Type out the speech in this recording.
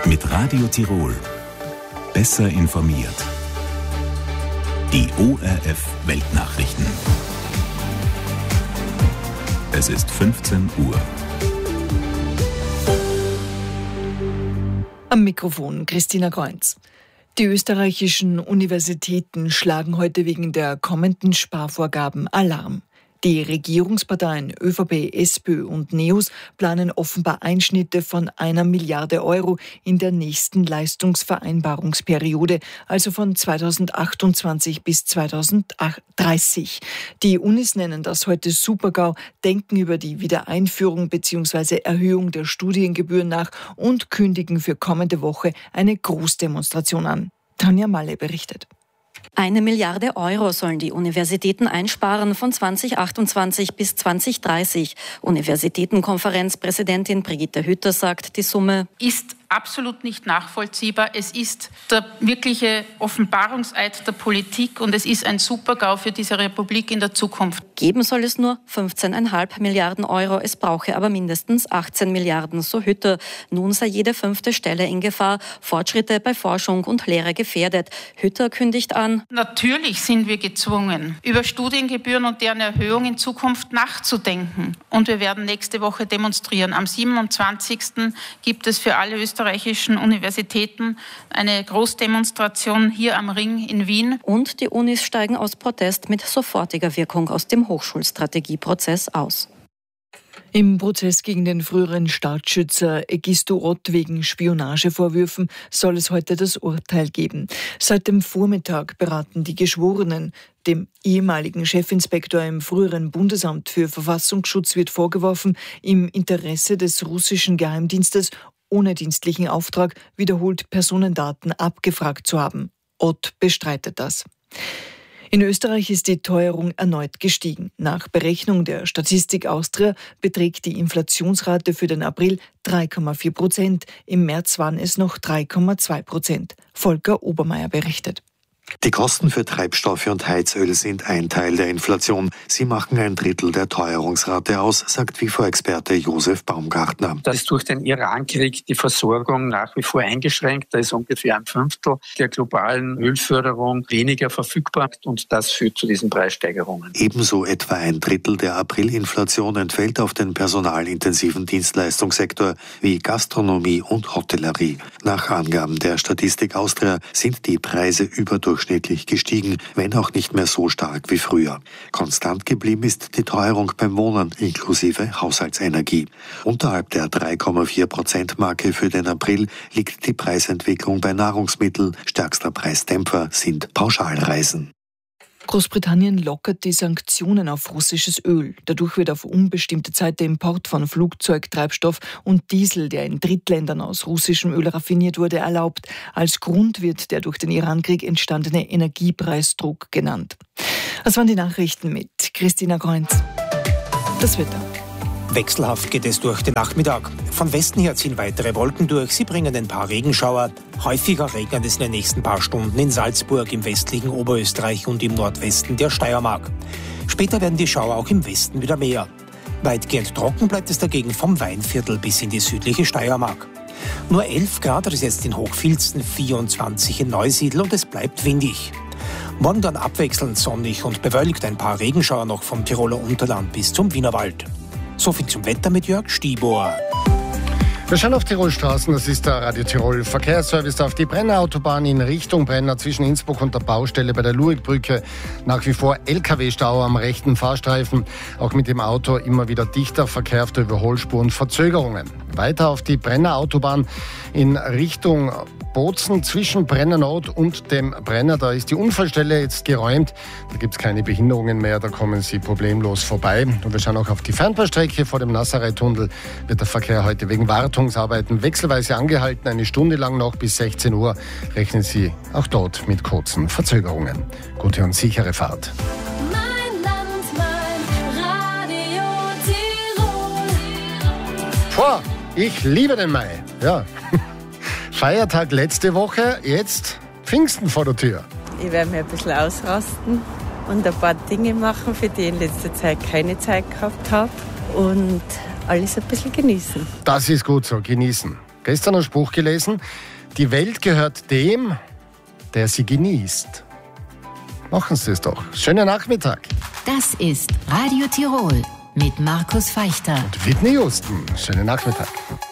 Mit Radio Tirol. Besser informiert. Die ORF Weltnachrichten. Es ist 15 Uhr. Am Mikrofon Christina Kreunz. Die österreichischen Universitäten schlagen heute wegen der kommenden Sparvorgaben Alarm. Die Regierungsparteien ÖVP, SPÖ und NEOS planen offenbar Einschnitte von 1 Milliarde Euro in der nächsten Leistungsvereinbarungsperiode, also von 2028 bis 2030. Die Unis nennen das heute Super-GAU, denken über die Wiedereinführung bzw. Erhöhung der Studiengebühren nach und kündigen für kommende Woche eine Großdemonstration an. Tanja Malle berichtet. 1 Milliarde Euro sollen die Universitäten einsparen von 2028 bis 2030. Universitätenkonferenzpräsidentin Brigitte Hütter sagt, die Summe ist absolut nicht nachvollziehbar. Es ist der wirkliche Offenbarungseid der Politik und es ist ein Super-GAU für diese Republik in der Zukunft. Geben soll es nur 15,5 Milliarden Euro, es brauche aber mindestens 18 Milliarden, so Hütter. Nun sei jede 5. Stelle in Gefahr, Fortschritte bei Forschung und Lehre gefährdet. Hütter kündigt an: Natürlich sind wir gezwungen, über Studiengebühren und deren Erhöhung in Zukunft nachzudenken. Und wir werden nächste Woche demonstrieren. Am 27. gibt es für alle österreichischen Universitäten eine Großdemonstration hier am Ring in Wien. Und die Unis steigen aus Protest mit sofortiger Wirkung aus dem Hochschulstrategieprozess aus. Im Prozess gegen den früheren Staatsschützer Egisto Ott wegen Spionagevorwürfen soll es heute das Urteil geben. Seit dem Vormittag beraten die Geschworenen. Dem ehemaligen Chefinspektor im früheren Bundesamt für Verfassungsschutz wird vorgeworfen, im Interesse des russischen Geheimdienstes ohne dienstlichen Auftrag wiederholt Personendaten abgefragt zu haben. Ott bestreitet das. In Österreich ist die Teuerung erneut gestiegen. Nach Berechnung der Statistik Austria beträgt die Inflationsrate für den April 3,4%. Im März waren es noch 3,2%. Volker Obermeier berichtet. Die Kosten für Treibstoffe und Heizöl sind ein Teil der Inflation. Sie machen 1/3 der Teuerungsrate aus, sagt WIFO-Experte Josef Baumgartner. Da ist durch den Irankrieg die Versorgung nach wie vor eingeschränkt. Da ist ungefähr 1/5 der globalen Ölförderung weniger verfügbar und das führt zu diesen Preissteigerungen. Ebenso etwa 1/3 der Aprilinflation entfällt auf den personalintensiven Dienstleistungssektor wie Gastronomie und Hotellerie. Nach Angaben der Statistik Austria sind die Preise überdurchschnittlich gestiegen, wenn auch nicht mehr so stark wie früher. Konstant geblieben ist die Teuerung beim Wohnen inklusive Haushaltsenergie. Unterhalb der 3,4%-Marke für den April liegt die Preisentwicklung bei Nahrungsmitteln. Stärkster Preisdämpfer sind Pauschalreisen. Großbritannien lockert die Sanktionen auf russisches Öl. Dadurch wird auf unbestimmte Zeit der Import von Flugzeugtreibstoff und Diesel, der in Drittländern aus russischem Öl raffiniert wurde, erlaubt. Als Grund wird der durch den Irankrieg entstandene Energiepreisdruck genannt. Das waren die Nachrichten mit Christina Kreunz. Das Wetter. Wechselhaft geht es durch den Nachmittag. Von Westen her ziehen weitere Wolken durch. Sie bringen ein paar Regenschauer. Häufiger regnet es in den nächsten paar Stunden in Salzburg, im westlichen Oberösterreich und im Nordwesten der Steiermark. Später werden die Schauer auch im Westen wieder mehr. Weitgehend trocken bleibt es dagegen vom Weinviertel bis in die südliche Steiermark. Nur 11 Grad, das ist jetzt in Hochfilzen, 24 in Neusiedl und es bleibt windig. Morgen dann abwechselnd sonnig und bewölkt, ein paar Regenschauer noch vom Tiroler Unterland bis zum Wienerwald. So viel zum Wetter mit Jörg Stibor. Wir schauen auf Tirolstraßen, das ist der Radio Tirol Verkehrsservice auf die Brenner Autobahn in Richtung Brenner zwischen Innsbruck und der Baustelle bei der Luitbrücke. Nach wie vor LKW-Stau am rechten Fahrstreifen. Auch mit dem Auto immer wieder dichter Verkehr auf der Überholspur und Verzögerungen. Weiter auf die Brenner Autobahn in Richtung Bozen zwischen Brenner Nord und dem Brenner. Da ist die Unfallstelle jetzt geräumt. Da gibt es keine Behinderungen mehr. Da kommen Sie problemlos vorbei. Und wir schauen auch auf die Fernbahnstrecke vor dem Nazareth-Tunnel. Wird der Verkehr heute wegen Wartungsarbeiten wechselweise angehalten. Eine Stunde lang noch bis 16 Uhr. Rechnen Sie auch dort mit kurzen Verzögerungen. Gute und sichere Fahrt. Mein Land, mein Radio Tirol. Boah, ich liebe den Mai. Ja. Feiertag letzte Woche, jetzt Pfingsten vor der Tür. Ich werde mir ein bisschen ausrasten und ein paar Dinge machen, für die ich in letzter Zeit keine Zeit gehabt habe. Und alles ein bisschen genießen. Das ist gut so, genießen. Gestern einen Spruch gelesen: Die Welt gehört dem, der sie genießt. Machen Sie es doch. Schönen Nachmittag. Das ist Radio Tirol mit Markus Feichter und Whitney Houston. Schönen Nachmittag.